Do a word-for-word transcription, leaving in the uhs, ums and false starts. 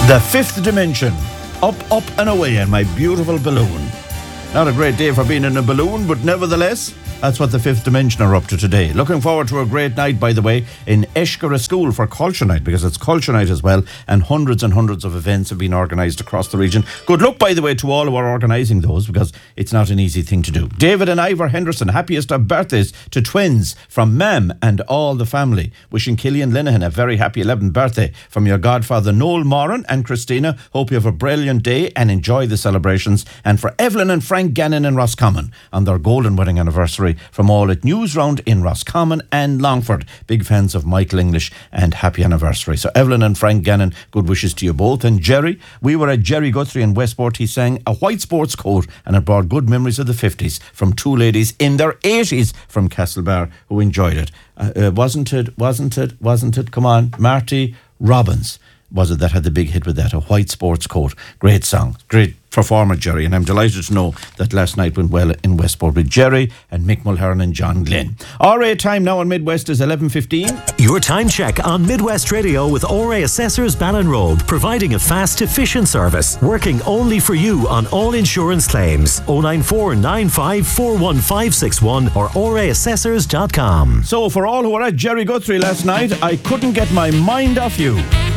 The fifth dimension. Up, up and away in my beautiful balloon. Not a great day for being in a balloon, but nevertheless, that's what the fifth dimension are up to today. Looking forward to a great night, by the way, in Eshkara School for Culture Night, because it's Culture Night as well, and hundreds and hundreds of events have been organised across the region. Good luck, by the way, to all who are organising those, because it's not an easy thing to do. David and Ivor Henderson, happiest of birthdays to twins from Mam and all the family. Wishing Killian Linehan a very happy eleventh birthday from your godfather Noel Moran and Christina. Hope you have a brilliant day and enjoy the celebrations. And for Evelyn and Frank Gannon in Roscommon on their golden wedding anniversary from all at Newsround in Roscommon and Longford. Big fans of Michael English and happy anniversary. So Evelyn and Frank Gannon, good wishes to you both. And Jerry, we were at Jerry Guthrie in Westport. He sang a white sports coat and it brought good memories of the fifties from two ladies in their eighties from Castlebar who enjoyed it. Uh, uh, wasn't it, wasn't it, wasn't it? Come on, Marty Robbins. Was it that had the big hit with that? A white sports coat. Great song. Great performer, Jerry. And I'm delighted to know that last night went well in Westport with Jerry and Mick Mulhern and John Glenn. R A time now on Midwest is eleven fifteen. Your time check on Midwest Radio with O R A Assessors Ballinroad, providing a fast, efficient service, working only for you on all insurance claims. oh nine four nine five four one five six one or O R A assessors dot com. So for all who were at Jerry Guthrie last night, I couldn't get my mind off you.